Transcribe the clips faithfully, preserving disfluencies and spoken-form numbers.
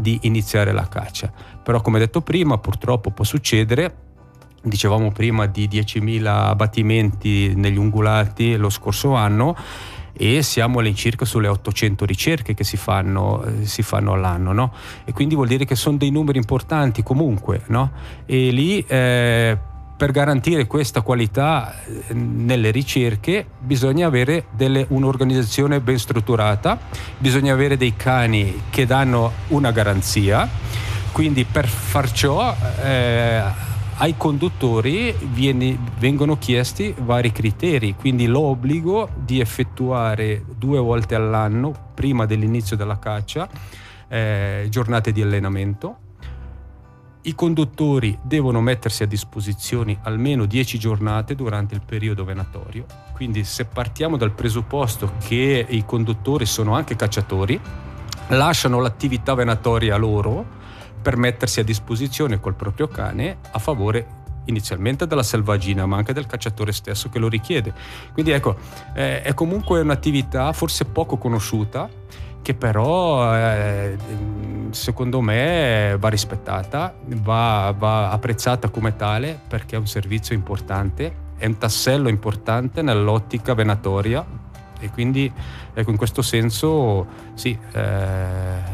di iniziare la caccia. Però, come detto prima, purtroppo può succedere. Dicevamo prima di diecimila abbattimenti negli ungulati lo scorso anno, e siamo all'incirca sulle ottocento ricerche che si fanno, eh, si fanno all'anno, no? E quindi vuol dire che sono dei numeri importanti comunque, no? E lì eh, per garantire questa qualità eh, nelle ricerche bisogna avere delle, un'organizzazione ben strutturata, bisogna avere dei cani che danno una garanzia. Quindi per far ciò eh, ai conduttori viene, vengono chiesti vari criteri, quindi l'obbligo di effettuare due volte all'anno, prima dell'inizio della caccia, eh, giornate di allenamento. I conduttori devono mettersi a disposizione almeno dieci giornate durante il periodo venatorio. Quindi, se partiamo dal presupposto che i conduttori sono anche cacciatori, lasciano l'attività venatoria loro per mettersi a disposizione col proprio cane a favore inizialmente della selvaggina, ma anche del cacciatore stesso che lo richiede. Quindi ecco, eh, è comunque un'attività forse poco conosciuta, che però eh, secondo me va rispettata, va, va apprezzata come tale, perché è un servizio importante, è un tassello importante nell'ottica venatoria, e quindi ecco, in questo senso sì, eh,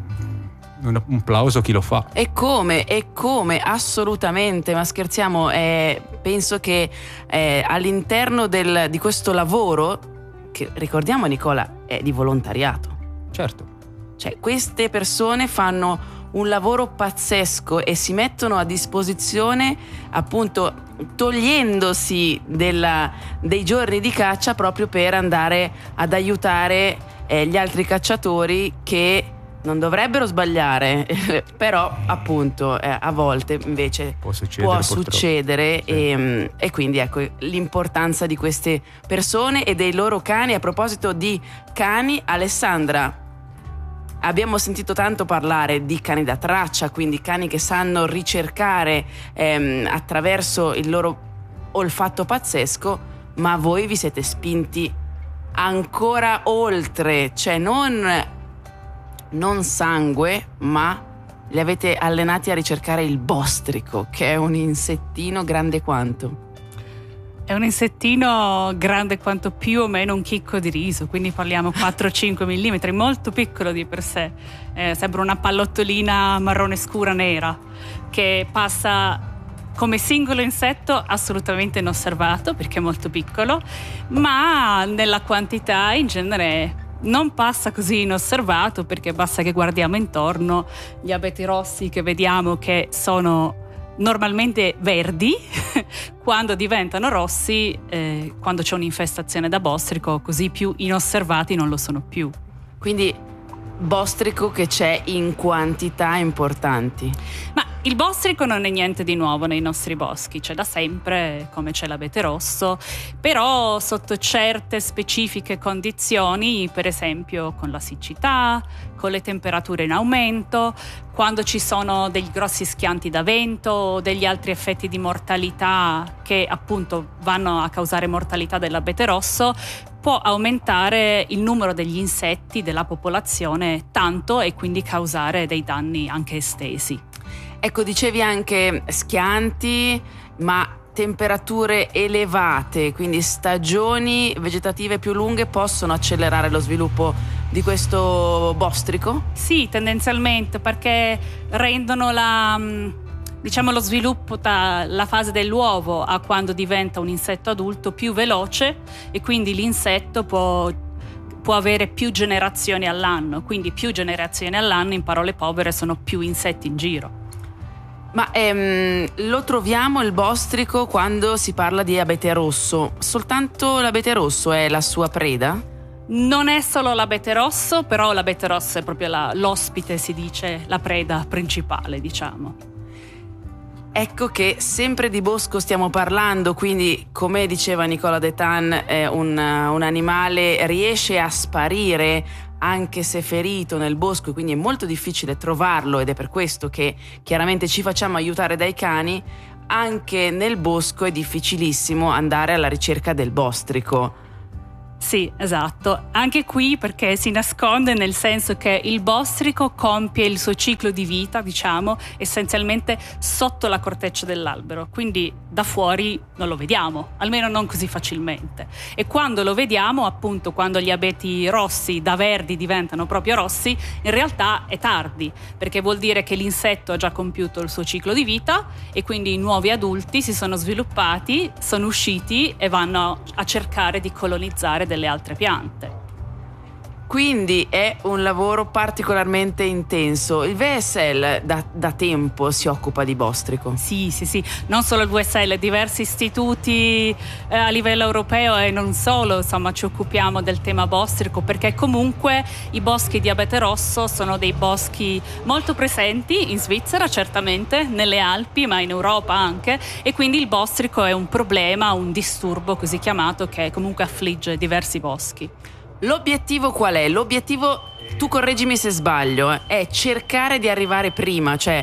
un, un plauso a chi lo fa. E come, e come, assolutamente, ma scherziamo, eh, penso che eh, all'interno del, di questo lavoro, che ricordiamo Nicola, è di volontariato. Certo. Cioè, queste persone fanno un lavoro pazzesco e si mettono a disposizione, appunto, togliendosi della, dei giorni di caccia proprio per andare ad aiutare eh, gli altri cacciatori che non dovrebbero sbagliare, però appunto eh, a volte invece può succedere, può succedere sì. e, e quindi ecco l'importanza di queste persone e dei loro cani. A proposito di cani, Alessandra, abbiamo sentito tanto parlare di cani da traccia, quindi cani che sanno ricercare ehm, attraverso il loro olfatto pazzesco, ma voi vi siete spinti ancora oltre, cioè non non sangue, ma li avete allenati a ricercare il bostrico, che è un insettino grande quanto? È un insettino grande quanto più o meno un chicco di riso, quindi parliamo quattro cinque millimetri, molto piccolo di per sé, eh, sembra una pallottolina marrone scura nera che passa come singolo insetto assolutamente inosservato perché è molto piccolo, ma nella quantità in genere non passa così inosservato, perché basta che guardiamo intorno, gli abeti rossi che vediamo che sono normalmente verdi quando diventano rossi eh, quando c'è un'infestazione da bostrico, così più inosservati non lo sono più. Quindi bostrico che c'è in quantità importanti. Ma il bostrico non è niente di nuovo nei nostri boschi, c'è da sempre, come c'è l'abete rosso, però sotto certe specifiche condizioni, per esempio con la siccità, con le temperature in aumento, quando ci sono degli grossi schianti da vento o degli altri effetti di mortalità che appunto vanno a causare mortalità dell'abete rosso, può aumentare il numero degli insetti della popolazione tanto e quindi causare dei danni anche estesi. Ecco, dicevi anche schianti, ma temperature elevate, quindi stagioni vegetative più lunghe possono accelerare lo sviluppo di questo bostrico? Sì, tendenzialmente, perché rendono la, diciamo, lo sviluppo dalla fase dell'uovo a quando diventa un insetto adulto più veloce, e quindi l'insetto può può avere più generazioni all'anno, quindi più generazioni all'anno, in parole povere, sono più insetti in giro. Ma ehm, lo troviamo il bostrico quando si parla di abete rosso? Soltanto l'abete rosso è la sua preda? Non è solo l'abete rosso, però l'abete rosso è proprio la, l'ospite, si dice, la preda principale, diciamo. Ecco che sempre di bosco stiamo parlando, quindi come diceva Nicola Detan, eh, un, un animale riesce a sparire anche se ferito nel bosco, quindi è molto difficile trovarlo, ed è per questo che chiaramente ci facciamo aiutare dai cani. Anche nel bosco è difficilissimo andare alla ricerca del bostrico. Sì, esatto. Anche qui perché si nasconde, nel senso che il bostrico compie il suo ciclo di vita, diciamo, essenzialmente sotto la corteccia dell'albero, quindi da fuori non lo vediamo, almeno non così facilmente. E quando lo vediamo, appunto, quando gli abeti rossi da verdi diventano proprio rossi, in realtà è tardi, perché vuol dire che l'insetto ha già compiuto il suo ciclo di vita e quindi i nuovi adulti si sono sviluppati, sono usciti e vanno a cercare di colonizzare delle altre piante. Quindi è un lavoro particolarmente intenso. Il V S L da, da tempo si occupa di bostrico. Sì, sì, sì, non solo il V S L, diversi istituti eh, a livello europeo e non solo, insomma, ci occupiamo del tema bostrico, perché comunque i boschi di abete rosso sono dei boschi molto presenti in Svizzera, certamente, nelle Alpi, ma in Europa anche, e quindi il bostrico è un problema, un disturbo così chiamato, che comunque affligge diversi boschi. L'obiettivo qual è? L'obiettivo, tu correggimi se sbaglio, eh, è cercare di arrivare prima, cioè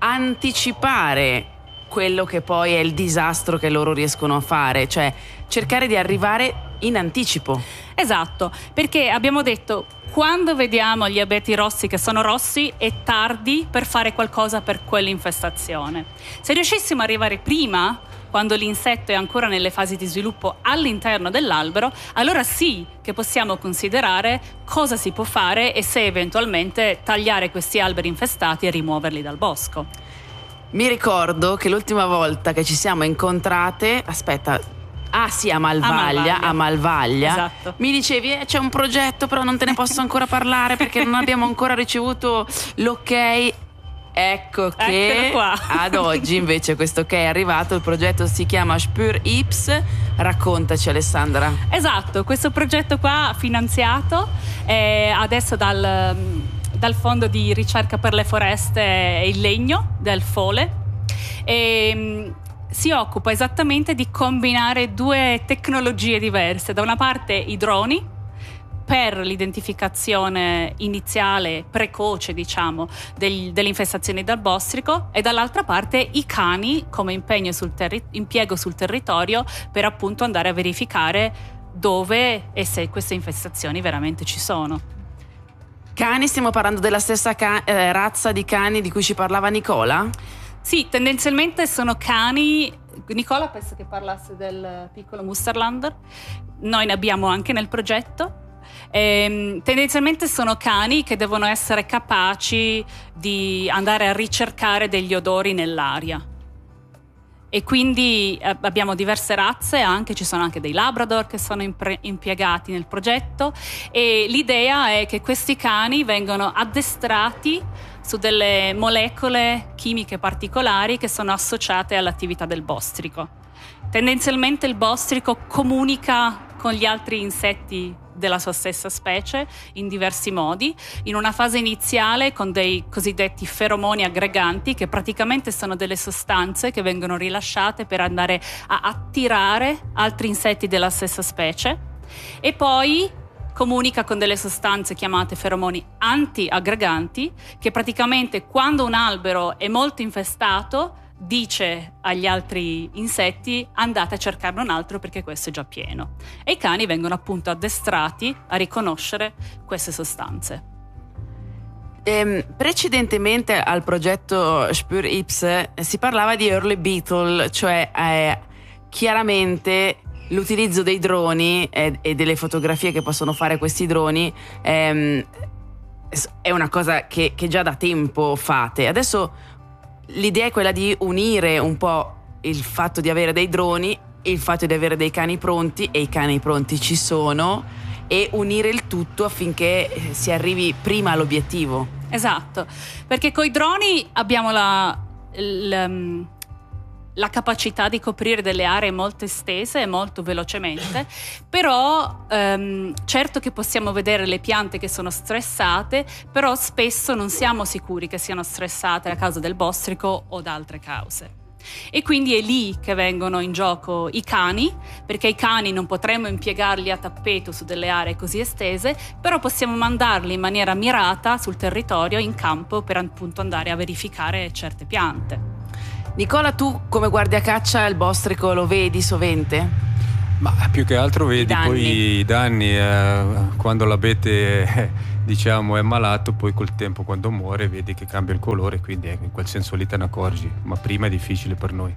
anticipare quello che poi è il disastro che loro riescono a fare, cioè cercare di arrivare in anticipo. Esatto, perché abbiamo detto, quando vediamo gli abeti rossi che sono rossi è tardi per fare qualcosa per quell'infestazione. Se riuscissimo ad arrivare prima, quando l'insetto è ancora nelle fasi di sviluppo all'interno dell'albero, allora sì che possiamo considerare cosa si può fare e se eventualmente tagliare questi alberi infestati e rimuoverli dal bosco. Mi ricordo che l'ultima volta che ci siamo incontrate, aspetta, ah sì, a Malvaglia, a Malvaglia, a Malvaglia. Esatto. Mi dicevi eh, c'è un progetto però non te ne posso ancora parlare perché non abbiamo ancora ricevuto l'ok. Ecco che ad oggi invece questo che è arrivato, il progetto si chiama Spür Ips. Raccontaci, Alessandra. Esatto, questo progetto qua finanziato eh, adesso dal, dal Fondo di Ricerca per le Foreste e il Legno del Fole e si occupa esattamente di combinare due tecnologie diverse. Da una parte i droni per l'identificazione iniziale, precoce diciamo, del, delle infestazioni dal bostrico, e dall'altra parte i cani come impegno sul terri- impiego sul territorio per appunto andare a verificare dove e se queste infestazioni veramente ci sono. Cani, stiamo parlando della stessa ca- eh, razza di cani di cui ci parlava Nicola? Sì, tendenzialmente sono cani. Nicola penso che parlasse del piccolo Musterlander, noi ne abbiamo anche nel progetto. Ehm, tendenzialmente sono cani che devono essere capaci di andare a ricercare degli odori nell'aria e quindi eh, abbiamo diverse razze, anche ci sono anche dei Labrador che sono impre- impiegati nel progetto e l'idea è che questi cani vengono addestrati su delle molecole chimiche particolari che sono associate all'attività del bostrico. Tendenzialmente il bostrico comunica con gli altri insetti della sua stessa specie in diversi modi, in una fase iniziale con dei cosiddetti feromoni aggreganti, che praticamente sono delle sostanze che vengono rilasciate per andare a attirare altri insetti della stessa specie, e poi comunica con delle sostanze chiamate feromoni anti-aggreganti, che praticamente quando un albero è molto infestato dice agli altri insetti andate a cercarne un altro perché questo è già pieno, e i cani vengono appunto addestrati a riconoscere queste sostanze. Ehm, precedentemente al progetto Spür Ips eh, si parlava di early beetle, cioè eh, chiaramente l'utilizzo dei droni e, e delle fotografie che possono fare questi droni ehm, è una cosa che, che già da tempo fate. Adesso l'idea è quella di unire un po' il fatto di avere dei droni e il fatto di avere dei cani pronti, e i cani pronti ci sono, e unire il tutto affinché si arrivi prima all'obiettivo. Esatto, perché coi droni abbiamo la, la, la capacità di coprire delle aree molto estese e molto velocemente, però ehm, certo che possiamo vedere le piante che sono stressate, però spesso non siamo sicuri che siano stressate a causa del bostrico o da altre cause. E quindi è lì che vengono in gioco i cani, perché i cani non potremmo impiegarli a tappeto su delle aree così estese, però possiamo mandarli in maniera mirata sul territorio, in campo, per appunto andare a verificare certe piante. Nicola, tu come guardiacaccia il bostrico lo vedi sovente? Ma più che altro vedi danni. poi i danni eh, quando l'abete eh, diciamo è malato, poi col tempo quando muore vedi che cambia il colore, quindi eh, in quel senso lì te ne accorgi, ma prima è difficile per noi.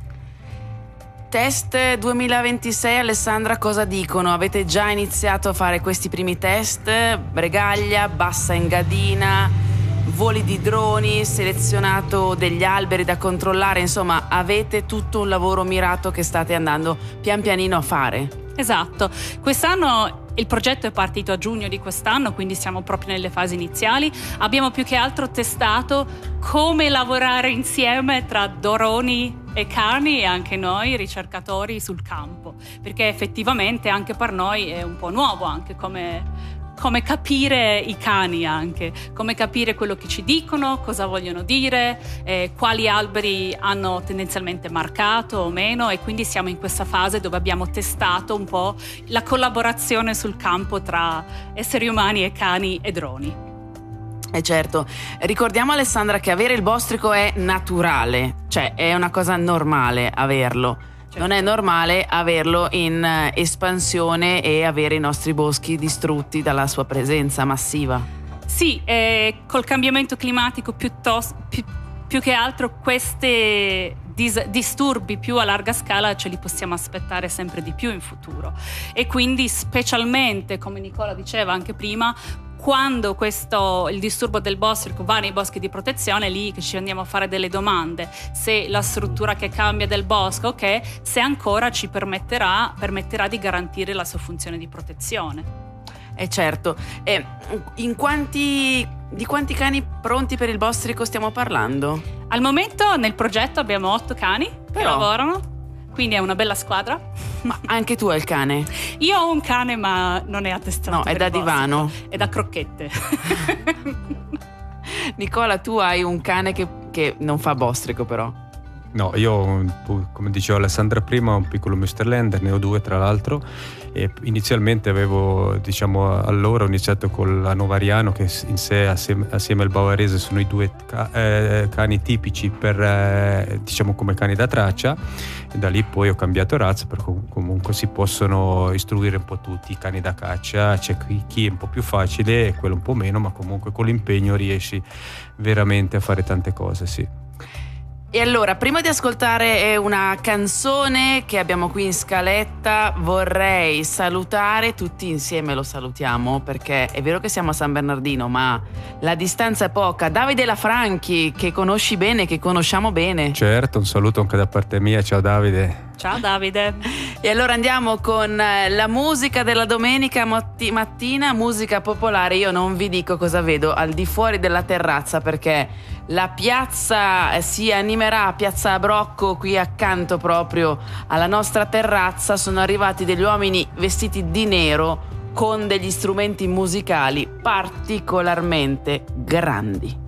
Test duemilaventisei, Alessandra, cosa dicono? Avete già iniziato a fare questi primi test? Bregaglia, bassa engadina, voli di droni, selezionato degli alberi da controllare, insomma avete tutto un lavoro mirato che state andando pian pianino a fare. Esatto, quest'anno il progetto è partito a giugno di quest'anno, quindi siamo proprio nelle fasi iniziali. Abbiamo più che altro testato come lavorare insieme tra droni e cani e anche noi ricercatori sul campo, perché effettivamente anche per noi è un po' nuovo anche come come capire i cani, anche come capire quello che ci dicono, cosa vogliono dire, eh, quali alberi hanno tendenzialmente marcato o meno, e quindi siamo in questa fase dove abbiamo testato un po' la collaborazione sul campo tra esseri umani e cani e droni. E certo, ricordiamo, Alessandra, che avere il bostrico è naturale, cioè è una cosa normale averlo. Non è normale averlo in espansione e avere i nostri boschi distrutti dalla sua presenza massiva. Sì, eh, col cambiamento climatico piuttosto, più, più che altro questi dis- disturbi più a larga scala ce li possiamo aspettare sempre di più in futuro, e quindi specialmente, come Nicola diceva anche prima, quando questo, il disturbo del bostrico va nei boschi di protezione, è lì che ci andiamo a fare delle domande: se la struttura che cambia del bosco, ok, se ancora ci permetterà, permetterà di garantire la sua funzione di protezione. E certo, e in quanti, di quanti cani pronti per il bostrico stiamo parlando? Al momento nel progetto abbiamo otto cani che Però. lavorano, quindi è una bella squadra. Ma anche tu hai il cane? Io ho un cane, ma non è attestato. No, è per da il bostrico. divano. È da crocchette. Nicola, tu hai un cane che, che non fa bostrico però. No, io, come diceva Alessandra prima, ho un piccolo Münsterländer, ne ho due tra l'altro, e inizialmente avevo, diciamo, allora ho iniziato con l'Anovariano, che in sé assieme, assieme al Bavarese sono i due ca- eh, cani tipici per, eh, diciamo, come cani da traccia, e da lì poi ho cambiato razza, perché comunque si possono istruire un po' tutti i cani da caccia, c'è chi, chi è un po' più facile e quello un po' meno, ma comunque con l'impegno riesci veramente a fare tante cose, sì. E allora, prima di ascoltare una canzone che abbiamo qui in scaletta, vorrei salutare tutti insieme, lo salutiamo perché è vero che siamo a San Bernardino, ma la distanza è poca. Davide Lafranchi, che conosci bene, che conosciamo bene. Certo, un saluto anche da parte mia, ciao Davide. Ciao Davide. E allora andiamo con la musica della domenica matti- mattina, musica popolare. Io non vi dico cosa vedo al di fuori della terrazza, perché la piazza si animerà, piazza Brocco, qui accanto proprio alla nostra terrazza. Sono arrivati degli uomini vestiti di nero con degli strumenti musicali particolarmente grandi.